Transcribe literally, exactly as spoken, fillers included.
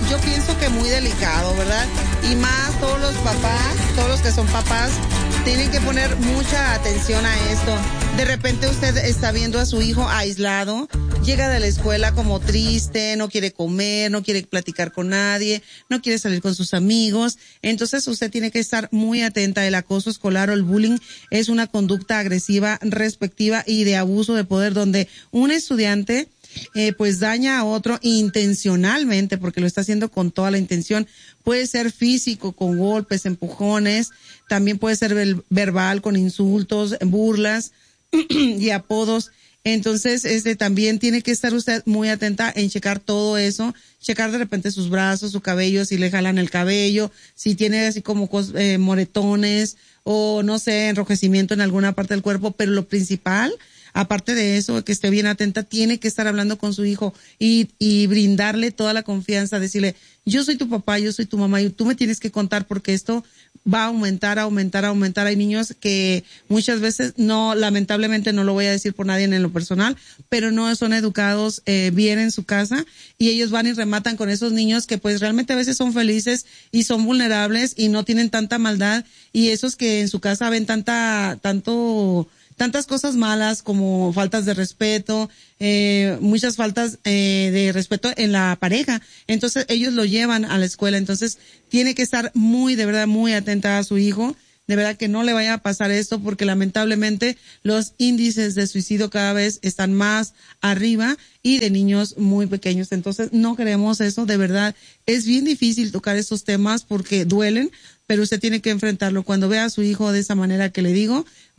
yo pienso que muy delicado, ¿verdad? Y más todos los papás, todos los que son papás, tienen que poner mucha atención a esto. De repente usted está viendo a su hijo aislado, llega de la escuela como triste, no quiere comer, no quiere platicar con nadie, no quiere salir con sus amigos. Entonces usted tiene que estar muy atenta. El acoso escolar o el bullying es una conducta agresiva, respectiva y de abuso de poder donde un estudiante Eh, pues daña a otro intencionalmente porque lo está haciendo con toda la intención. Puede ser físico, con golpes, empujones, también puede ser ver- verbal, con insultos, burlas y apodos. Entonces, este, también tiene que estar usted muy atenta en checar todo eso, checar de repente sus brazos, su cabello, si le jalan el cabello, si tiene así como cos, eh, moretones o no sé, enrojecimiento en alguna parte del cuerpo, pero lo principal, aparte de eso, que esté bien atenta, tiene que estar hablando con su hijo y, y brindarle toda la confianza, decirle, yo soy tu papá, yo soy tu mamá y tú me tienes que contar porque esto va a aumentar, aumentar, aumentar. Hay niños que muchas veces no, lamentablemente no lo voy a decir por nadie en lo personal, pero no son educados eh, bien en su casa y ellos van y rematan con esos niños que pues realmente a veces son felices y son vulnerables y no tienen tanta maldad y esos que en su casa ven tanta, tanto, tantas cosas malas como faltas de respeto, eh, muchas faltas eh, de respeto en la pareja. Entonces ellos lo llevan a la escuela. Entonces tiene que estar muy, de verdad, muy atenta a su hijo. De verdad que no le vaya a pasar esto porque lamentablemente los índices de suicidio cada vez están más arriba y de niños muy pequeños. Entonces no queremos eso. De verdad es bien difícil tocar estos temas porque duelen, pero usted tiene que enfrentarlo. Cuando vea a su hijo de esa manera que le digo,